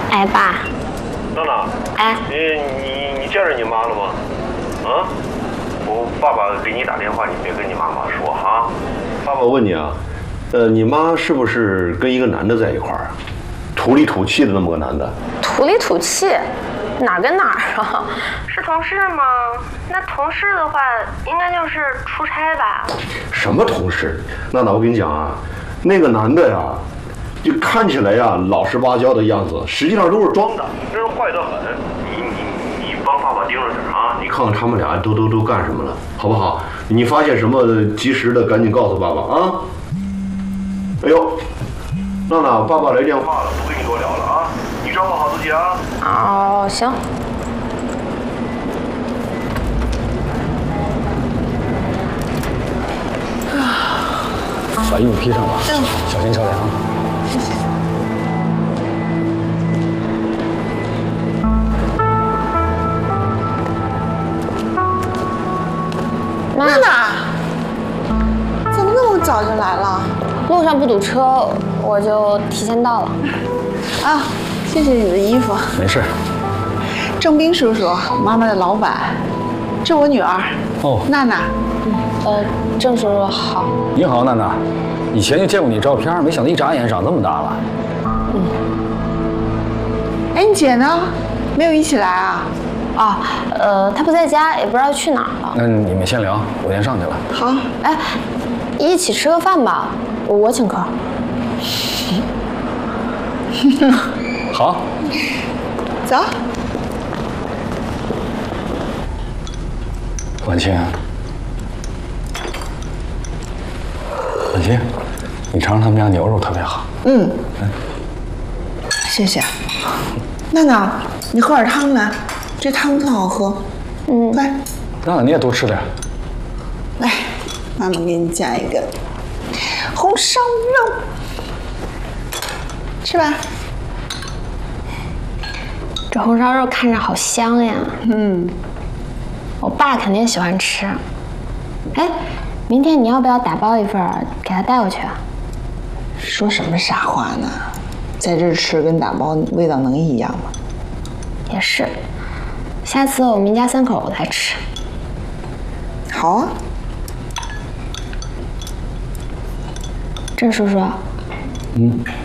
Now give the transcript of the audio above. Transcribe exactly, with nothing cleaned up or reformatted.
哎，爸。 娜娜。 哎。 你你你见着你妈了吗？啊？我爸爸给你打电话，你别跟你妈妈说哈。爸爸问你啊，呃，你妈是不是跟一个男的在一块儿啊？土里土气的那么个男的。 土里土气，哪儿跟哪儿啊？是同事吗？那同事的话，应该就是出差吧？ 什么同事？娜娜，我跟你讲啊，那个男的呀，就看起来呀老实巴交的样子，实际上都是装的，真是坏得很。你你你帮爸爸盯着点啊！你看看他们俩都都都干什么了，好不好？你发现什么及时的赶紧告诉爸爸啊！哎呦，娜娜，爸爸来电话了，不跟你多聊了啊！你照顾好自己啊！ 哦，行。 把衣服披上吧， 嗯， 小心着凉。 谢谢。娜娜，怎么那么早就来了？ 路上不堵车，我就提前到了。 啊，谢谢你的衣服。 没事。 郑斌叔叔，妈妈的老板，这我女儿。 哦， 娜娜。 嗯，呃，郑叔叔好。 你好，娜娜。以前就见过你照片，没想到一眨眼长这么大了。 嗯。 哎，你姐呢？没有一起来啊？ 啊，呃，她不在家，也不知道去哪儿了。 那你们先聊，我先上去了。 好。 哎，一起吃个饭吧，我我请客。 好。 走。 婉清，婉清，你尝尝他们家牛肉特别好。 嗯。谢谢。娜娜，你喝点汤来，这汤特好喝。嗯。来。 娜娜，你也多吃点。 来，妈妈给你加一个红烧肉，吃吧。 这红烧肉看着好香呀。嗯。我爸肯定喜欢吃。哎，明天你要不要打包一份给他带回去啊？ 说什么傻话呢？在这吃跟打包味道能一样吗？ 也是，下次我们一家三口来吃。 好啊。 郑叔叔。 嗯。